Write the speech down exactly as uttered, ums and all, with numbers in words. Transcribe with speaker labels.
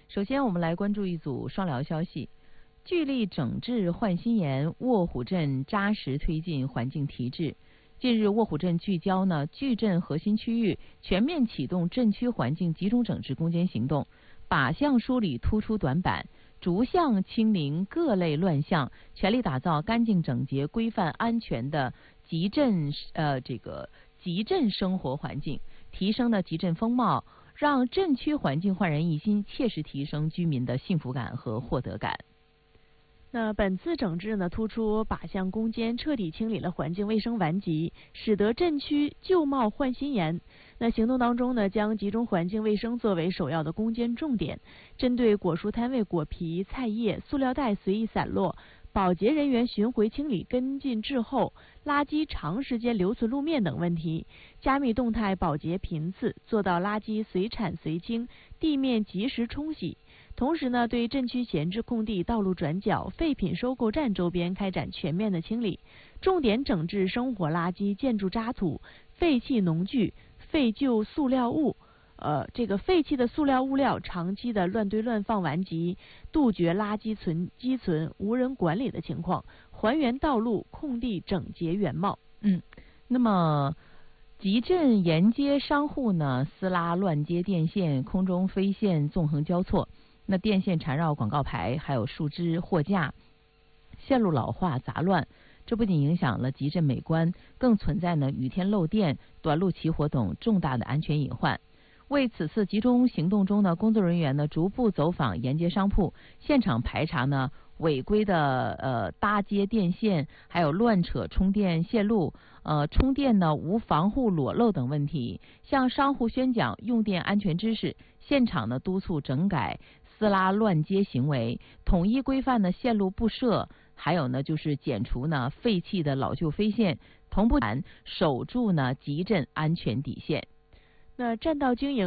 Speaker 1: 首先，我们来关注一组双聊消息。聚力整治焕新颜，卧虎镇扎实推进环境提质。近日，卧虎镇聚焦呢矩阵核心区域，全面启动镇区环境集中整治攻坚行动，靶向梳理突出短板，逐项清零各类乱象，全力打造干净整洁、规范安全的集镇呃这个集镇生活环境，提升了集镇风貌，让镇区环境焕然一新，切实提升居民的幸福感和获得感。
Speaker 2: 那本次整治呢，突出靶向攻坚，彻底清理了环境卫生顽疾，使得镇区旧貌焕新颜。那行动当中呢，将集中环境卫生作为首要的攻坚重点，针对果蔬摊位果皮、菜叶、塑料袋随意散落，保洁人员巡回清理跟进滞后、垃圾长时间留存路面等问题，加密动态保洁频次，做到垃圾随产随清，地面及时冲洗。同时呢，对镇区闲置空地、道路转角、废品收购站周边开展全面的清理，重点整治生活垃圾、建筑渣土、废弃农具、废旧塑料物。呃，这个废弃的塑料物料长期的乱堆乱放顽疾，杜绝垃圾存积存、无人管理的情况，还原道路空地整洁原貌。
Speaker 1: 嗯，那么集镇沿街商户呢，私拉乱接电线，空中飞线纵横交错。那电线缠绕广告牌，还有树枝、货架，线路老化杂乱，这不仅影响了集镇美观，更存在呢雨天漏电、短路起火等重大的安全隐患。为此次集中行动中呢，工作人员呢逐步走访沿街商铺，现场排查呢违规的呃搭接电线，还有乱扯充电线路，呃充电呢无防护裸露等问题，向商户宣讲用电安全知识，现场呢督促整改私拉乱接行为，统一规范呢线路布设，还有呢就是减除呢废弃的老旧飞线，同步守住呢集镇安全底线。
Speaker 2: 那占道经营